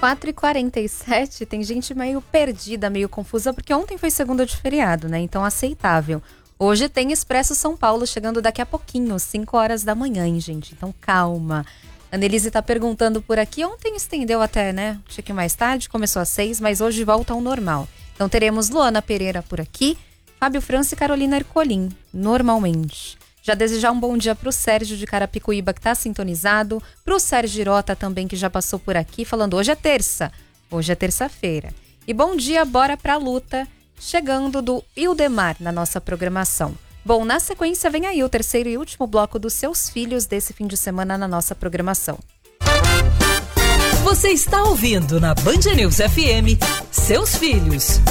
4h47, tem gente meio perdida, meio confusa, porque ontem foi segunda de feriado, né? Então aceitável. Hoje tem Expresso São Paulo chegando daqui a pouquinho, 5 horas da manhã, hein, gente? Então calma. Annelise tá perguntando por aqui, ontem estendeu até, né? Um pouquinho mais tarde, começou às 6, mas hoje volta ao normal. Então teremos Luana Pereira por aqui, Fábio França e Carolina Ercolim, normalmente. Já desejar um bom dia pro Sérgio de Carapicuíba, que tá sintonizado, pro Sérgio Girota também, que já passou por aqui, falando hoje é terça-feira. E bom dia, bora pra luta, chegando do Ildemar na nossa programação. Bom, na sequência vem aí o terceiro e último bloco dos Seus Filhos desse fim de semana na nossa programação. Você está ouvindo na Band News FM, Seus Filhos.